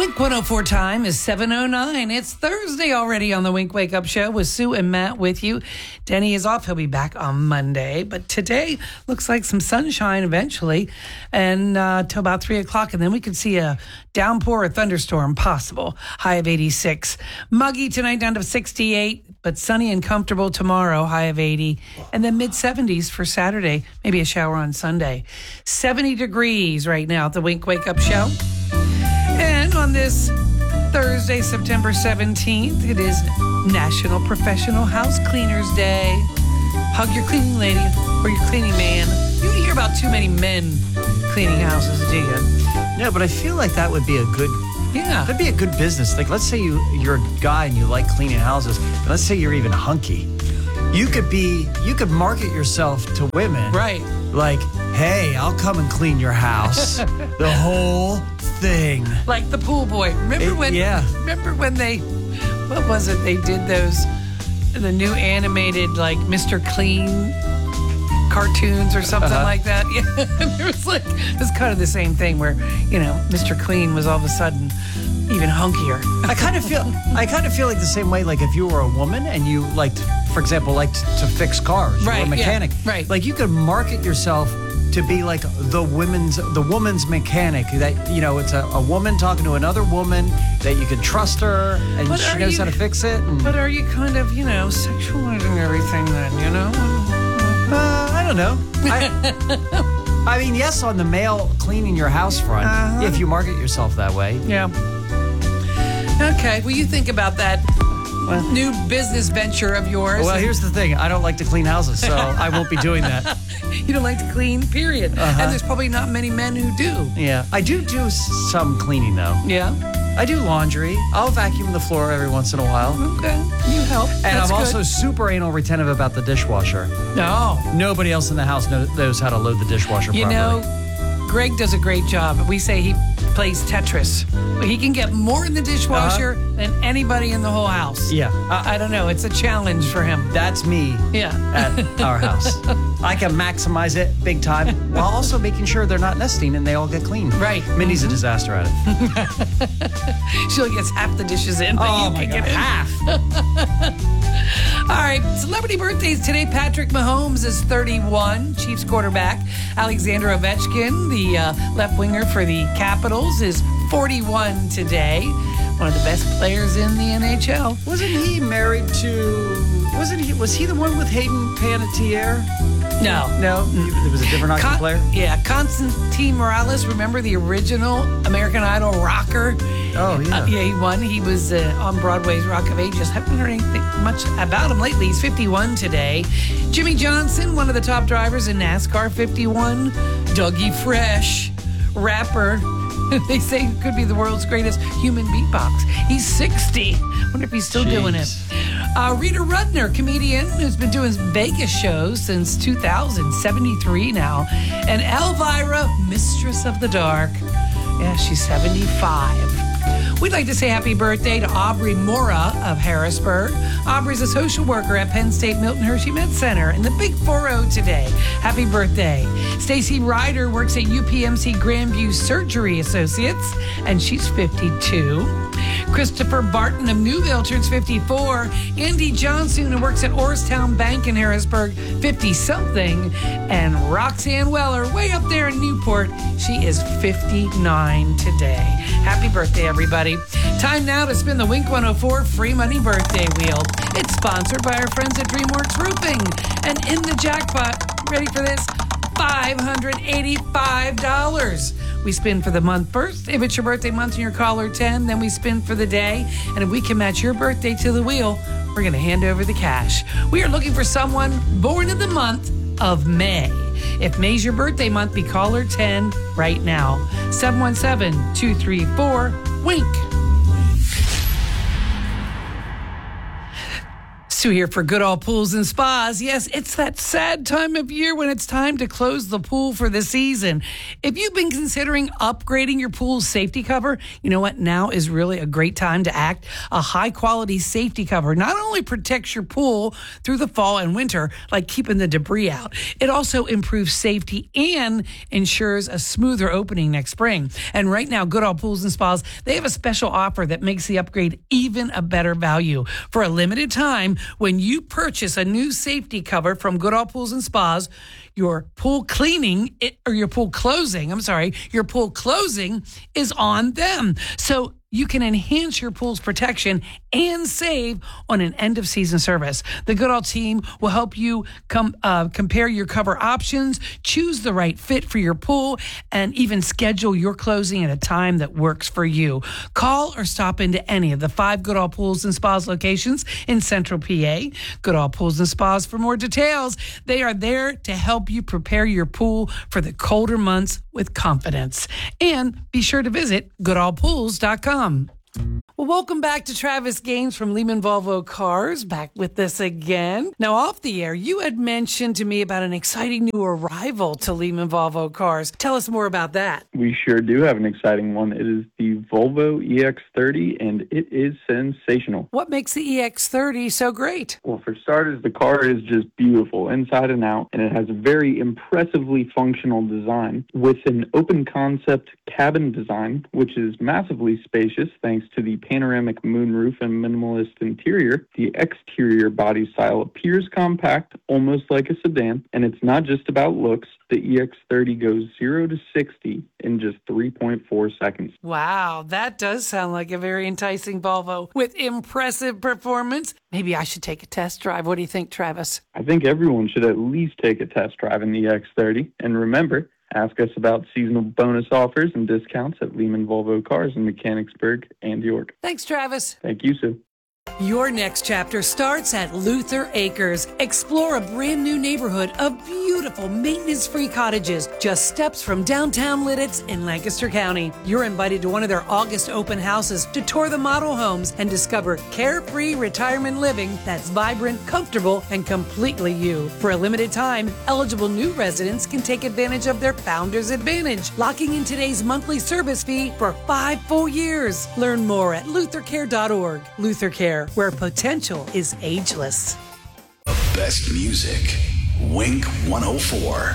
Wink 104 time is 7:09. It's Thursday already on the Wink Wake Up Show with Sue and Matt with you. Denny is off. He'll be back on Monday. But today looks like some sunshine eventually and till about 3 o'clock. And then we could see a downpour or thunderstorm possible. High of 86. Muggy tonight down to 68, but sunny and comfortable tomorrow. High of 80. And then mid-70s for Saturday. Maybe a shower on Sunday. 70 degrees right now at the Wink Wake Up Show. And on this Thursday, September 17th, it is National Professional House Cleaners Day. Hug your cleaning lady or your cleaning man. You don't hear about too many men cleaning houses, do you? No, but I feel like that would be that'd be a good business. Like, let's say you're a guy and you like cleaning houses, and let's say you're even hunky. You could market yourself to women. Right. Like, hey, I'll come and clean your house. The whole thing. Like the pool boy. Remember when they, what was it? They did the new animated, like, Mr. Clean cartoons or something like that. Yeah. It was kind of the same thing where, Mr. Clean was all of a sudden even hunkier. I kind of feel like the same way, like if you were a woman and you liked, for example, to fix cars, you were a mechanic. Yeah, right. Like, you could market yourself to be like the woman's mechanic. That, it's a woman talking to another woman, that you can trust her and she knows how to fix it. But are you kind of, sexualizing everything then, I don't know. I mean, yes, on the male cleaning your house front, if you market yourself that way. Yeah. Okay, well, you think about that new business venture of yours. Well, here's the thing. I don't like to clean houses, so I won't be doing that. You don't like to clean, period. And there's probably not many men who do. Yeah. I do some cleaning, though. Yeah? I do laundry. I'll vacuum the floor every once in a while. Okay. You help. And I'm also super anal retentive about the dishwasher. No. Nobody else in the house knows how to load the dishwasher properly. Greg does a great job. We say he plays Tetris. He can get more in the dishwasher than anybody in the whole house. Yeah. I don't know. It's a challenge for him. That's me at our house. I can maximize it big time while also making sure they're not nesting and they all get clean. Right. Mindy's a disaster at it. She only gets half the dishes in. Oh, my God. Half. All right, celebrity birthdays today. Patrick Mahomes is 31, Chiefs quarterback. Alexander Ovechkin, the left winger for the Capitals, is 41 today. One of the best players in the NHL. Wasn't he married to... Was he the one with Hayden Panettiere? No. It was a different hockey player? Yeah, Constantine Morales. Remember the original American Idol rocker? Oh, yeah. He won. He was on Broadway's Rock of Ages. Haven't heard anything much about him lately. He's 51 today. Jimmy Johnson, one of the top drivers in NASCAR, 51. Dougie Fresh, rapper. They say he could be the world's greatest human beatbox. He's 60. Wonder if he's still doing it. Rita Rudner, comedian who's been doing Vegas shows since 2000, 73 now. And Elvira, Mistress of the Dark. Yeah, she's 75. We'd like to say happy birthday to Aubrey Mora of Harrisburg. Aubrey's a social worker at Penn State Milton Hershey Med Center in the Big 4-0 today. Happy birthday. Stacy Ryder works at UPMC Grandview Surgery Associates, and she's 52. Christopher Barton of Newville turns 54. Andy Johnson, who works at Orrstown Bank in Harrisburg, 50-something. And Roxanne Weller, way up there in Newport, she is 59 today. Happy birthday, everybody. Time now to spin the Wink 104 Free Money Birthday Wheel. It's sponsored by our friends at DreamWorks Roofing. And in the jackpot, ready for this? $585. We spin for the month first. If it's your birthday month and you're caller 10, then we spin for the day. And if we can match your birthday to the wheel, we're going to hand over the cash. We are looking for someone born in the month of May. If May's your birthday month, be caller 10 right now. 717-234-WINK. Sue here for Goodall Pools and Spas. Yes, it's that sad time of year when it's time to close the pool for the season. If you've been considering upgrading your pool's safety cover, you know what? Now is really a great time to act. A high-quality safety cover not only protects your pool through the fall and winter, like keeping the debris out, it also improves safety and ensures a smoother opening next spring. And right now, Goodall Pools and Spas, they have a special offer that makes the upgrade even a better value. For a limited time, when you purchase a new safety cover from Goodall Pools and Spas, your pool closing is on them. So you can enhance your pool's protection and save on an end-of-season service. The Goodall team will help you compare your cover options, choose the right fit for your pool, and even schedule your closing at a time that works for you. Call or stop into any of the 5 Goodall Pools and Spas locations in Central PA. Goodall Pools and Spas for more details. They are there to help you prepare your pool for the colder months with confidence. And be sure to visit GoodallPools.com. Well, welcome back to Travis Gaines from Lehman Volvo Cars, back with us again. Now, off the air, you had mentioned to me about an exciting new arrival to Lehman Volvo Cars. Tell us more about that. We sure do have an exciting one. It is the Volvo EX30, and it is sensational. What makes the EX30 so great? Well, for starters, the car is just beautiful inside and out, and it has a very impressively functional design with an open concept cabin design, which is massively spacious thanks to the panoramic moonroof and minimalist interior. The exterior body style appears compact, almost like a sedan, and it's not just about looks. The EX30 goes 0 to 60 in just 3.4 seconds. Wow, that does sound like a very enticing Volvo with impressive performance. Maybe I should take a test drive. What do you think, Travis? I think everyone should at least take a test drive in the EX30. And remember, ask us about seasonal bonus offers and discounts at Lehman Volvo Cars in Mechanicsburg and York. Thanks, Travis. Thank you, Sue. Your next chapter starts at Luther Acres. Explore a brand new neighborhood of beautiful maintenance-free cottages just steps from downtown Lititz in Lancaster County. You're invited to one of their August open houses to tour the model homes and discover carefree retirement living that's vibrant, comfortable, and completely you. For a limited time, eligible new residents can take advantage of their Founders Advantage, locking in today's monthly service fee for 5 full years. Learn more at luthercare.org. Luther Care, where potential is ageless. The best music. Wink 104.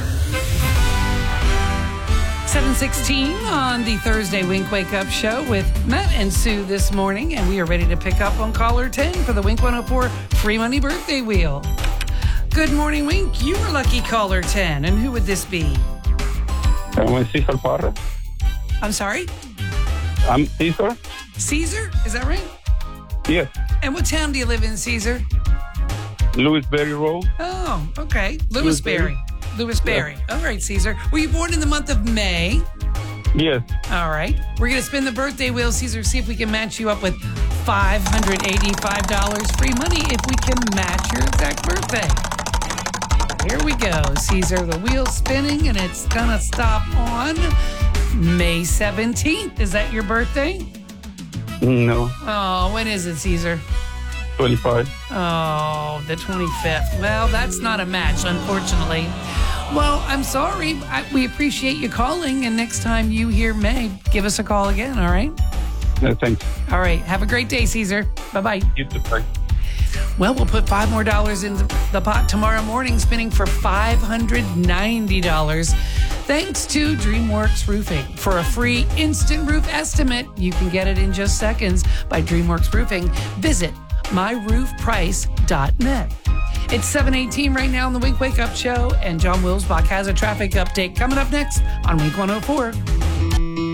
7:16 on the Thursday Wink Wake Up Show with Matt and Sue this morning, and we are ready to pick up on caller 10 for the Wink 104 free money birthday wheel. Good morning, Wink. You were lucky caller 10, and who would this be? I'm Cesar Parra. I'm sorry? I'm Cesar. Caesar? Is that right? Yes. And what town do you live in, Caesar? Lewisberry Road. Oh, okay. Lewisberry. Lewisberry. Yeah. All right, Caesar. Were you born in the month of May? Yes. All right. We're going to spin the birthday wheel, Caesar, see if we can match you up with $585 free money if we can match your exact birthday. Here we go, Caesar. The wheel's spinning, and it's going to stop on May 17th. Is that your birthday? No. Oh, when is it, Caesar? 25. Oh, the 25th. Well, that's not a match, unfortunately. Well, I'm sorry. We appreciate you calling, and next time you hear May, give us a call again, all right? No, thanks. All right. Have a great day, Caesar. Bye-bye. You too. Bye. Well, we'll put $5 more in the pot tomorrow morning, spinning for $590. Thanks to DreamWorks Roofing. For a free instant roof estimate, you can get it in just seconds by DreamWorks Roofing. Visit myroofprice.net. It's 7:18 right now on the Wink Wake Up Show, and John Wilsbach has a traffic update coming up next on Wink 104.